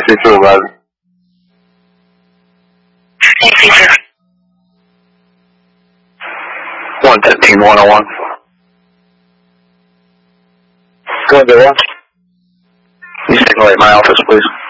Speak to advisor. Hey, teacher. 115-101. Go ahead, what? You signal at my office, please.